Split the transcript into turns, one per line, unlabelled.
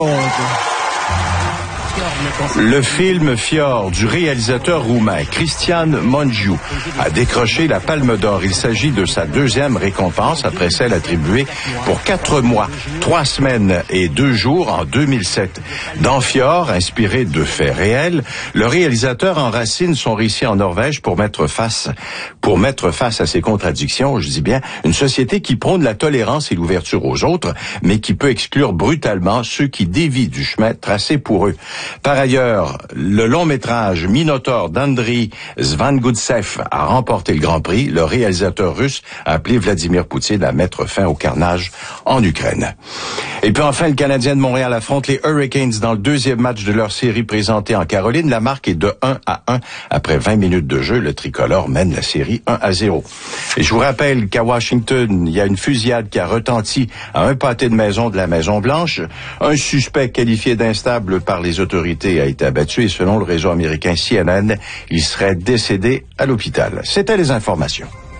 Le film Fjord du réalisateur roumain Cristian Mungiu a décroché la Palme d'Or. Il s'agit de sa deuxième récompense après celle attribuée pour 4 mois, 3 semaines et 2 jours en 2007. Dans Fjord, inspiré de faits réels, le réalisateur enracine son récit en Norvège pour mettre face à ses contradictions, je dis bien, une société qui prône la tolérance et l'ouverture aux autres, mais qui peut exclure brutalement ceux qui dévient du chemin tracé pour eux. Par ailleurs, le long-métrage Minotaur d'Andriy Zvangudsev a remporté le Grand Prix. Le réalisateur russe a appelé Vladimir Poutine à mettre fin au carnage en Ukraine. Et puis enfin, le Canadien de Montréal affronte les Hurricanes dans le deuxième match de leur série présentée en Caroline. La marque est de 1-1. Après 20 minutes de jeu, le tricolore mène la série 1-0. Et je vous rappelle qu'à Washington, il y a une fusillade qui a retenti à un pâté de maison de la Maison-Blanche. Un suspect qualifié d'instable par les autorités a été abattu et selon le réseau américain CNN, il serait décédé à l'hôpital. C'était les informations.